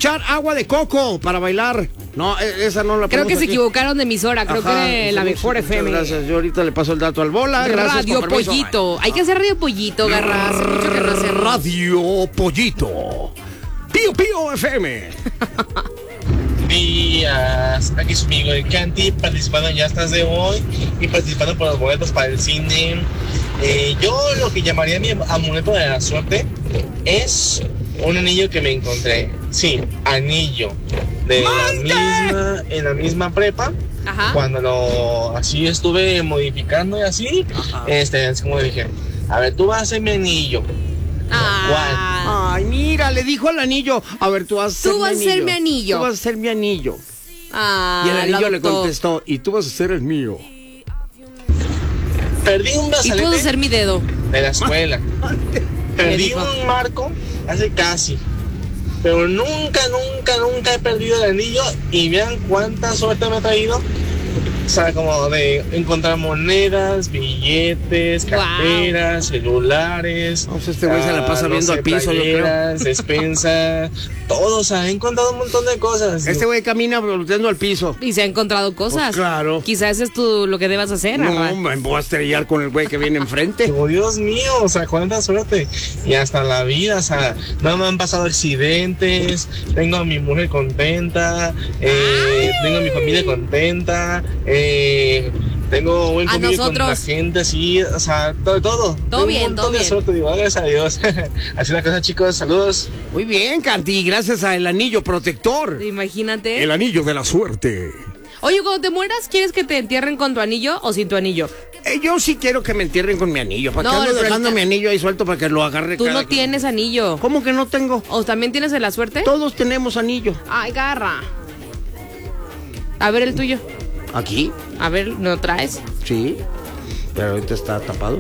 escuchar Agua de Coco para bailar. No, esa no la Creo que se aquí. equivocaron de emisora. Creo que la mejor FM. Gracias. Yo ahorita le paso el dato al Bola. Gracias. Radio por permiso. Pollito. Hay que hacer Radio Pollito, Garra. Hace mucho que no hacemos. Radio Pollito. Pío Pío FM. Días, aquí su amigo el Canti, participando en Ya Estás de hoy y participando por los boletos para el cine. Yo lo que llamaría mi amuleto de la suerte es un anillo que me encontré. Sí, anillo de en la misma prepa. Ajá. Cuando así estuve modificando y así, es como dije, a ver, tú vas a ser mi anillo. Ah. Ay, mira, le dijo al anillo. A ver, tú vas a ser mi anillo. Tú vas a ser mi anillo. Ah, Y el anillo le contestó, y tú vas a ser el mío. Perdí un Y brazalete tú vas a ser mi dedo. de la escuela. Perdí dijo? un marco hace casi. Pero nunca he perdido el anillo. Y vean cuánta suerte me ha traído. O sea, como de encontrar monedas, billetes, carteras, celulares. No, pues este güey se la pasa viendo al piso, yo creo. Despensa, todo. O sea, he encontrado un montón de cosas. Este güey camina volteando al piso. Y se ha encontrado cosas. Pues claro. Quizás es lo que debas hacer, No, Garra. me voy a estrellar con el güey que viene enfrente. Oh, Dios mío, o sea, cuánta suerte. Y hasta la vida, o sea, no me han pasado accidentes, tengo a mi mujer contenta, tengo a mi familia contenta, tengo buen convivio con la gente, así, o sea, todo. Todo bien, un montón todo de bien. suerte, digo, gracias a Dios. Así una cosa, chicos, saludos. Muy bien, Canti, gracias al anillo protector. Imagínate. El anillo de la suerte. Oye, cuando te mueras, ¿quieres que te entierren con tu anillo o sin tu anillo? Yo sí quiero que me entierren con mi anillo. ¿Para No, qué ando pero dejando ahorita- mi anillo ahí suelto para que lo agarre Tú cada no tienes anillo. ¿Cómo que no tengo? ¿O también tienes de la suerte? Todos tenemos anillo. Ay, Garra. A ver el tuyo. ¿Aquí? A ver, ¿no traes? Sí. Pero ahorita está tapado.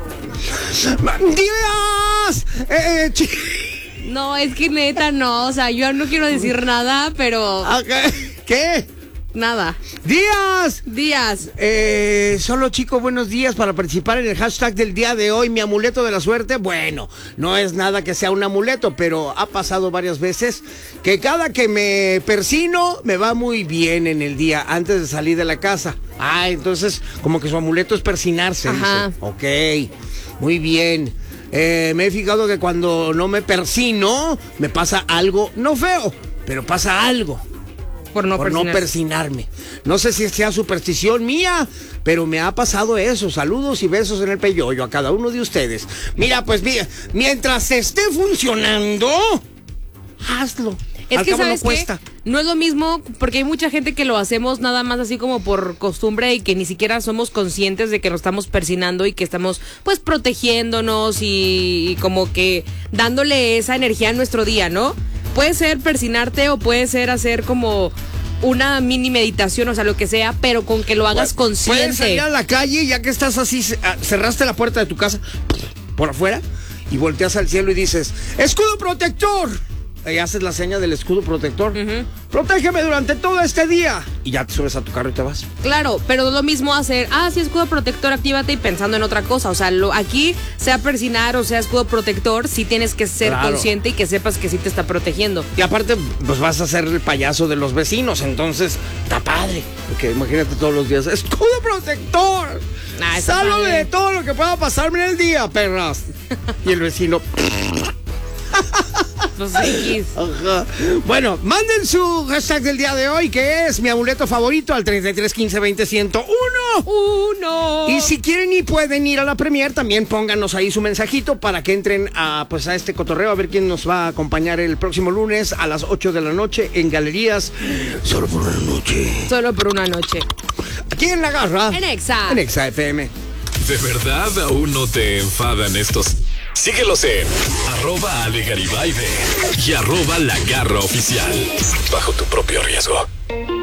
¡Días! No, es que neta no. O sea, yo no quiero decir nada, pero ¿Qué? nada. ¡Días! Solo chico, buenos días para participar en el hashtag del día de hoy. Mi amuleto de la suerte, bueno, no es nada que sea un amuleto, pero ha pasado varias veces que cada que me persino me va muy bien en el día antes de salir de la casa. Ah, entonces como que su amuleto es persinarse. Ajá. Dice. Ok, muy bien. Me he fijado que cuando no me persino me pasa algo, no feo, pero pasa algo. Por no persinarme. No sé si sea superstición mía, pero me ha pasado eso. Saludos y besos en el peyoyo a cada uno de ustedes. Mira, pues mira, mientras esté funcionando, hazlo. Es Al que cabo sabes no cuesta. que no es lo mismo porque hay mucha gente que lo hacemos nada más así como por costumbre y que ni siquiera somos conscientes de que nos estamos persinando y que estamos pues protegiéndonos y como que dándole esa energía a nuestro día, ¿no? Puede ser persinarte o puede ser hacer como una mini meditación, o sea, lo que sea, pero con que lo hagas Puedes consciente. salir a la calle ya que estás así, cerraste la puerta de tu casa por afuera y volteas al cielo y dices, ¡escudo protector! Y haces la seña del escudo protector. Protégeme durante todo este día. Y ya te subes a tu carro y te vas. Claro, pero es lo mismo hacer, sí, escudo protector, actívate y pensando en otra cosa. O sea, aquí, sea persinar o sea escudo protector, sí tienes que ser consciente y que sepas que sí te está protegiendo. Y aparte, pues vas a ser el payaso de los vecinos, entonces está padre. Porque imagínate todos los días, ¡escudo protector! ¡Sálvame de todo lo que pueda pasarme en el día, perras! Y el vecino... Pues X. Ajá. Bueno, manden su hashtag del día de hoy, que es mi amuleto favorito, al 33 15 20 101. Y si quieren y pueden ir a la premier, también pónganos ahí su mensajito para que entren a este cotorreo, a ver quién nos va a acompañar el próximo lunes a las 8 de la noche en Galerías. Solo por una noche. Solo por una noche. Aquí en La Garra. En Exa. En Exa FM. ¿De verdad aún no te enfadan estos? Síguelos en @AleGaribayde y @LaGarraOficial. Bajo tu propio riesgo.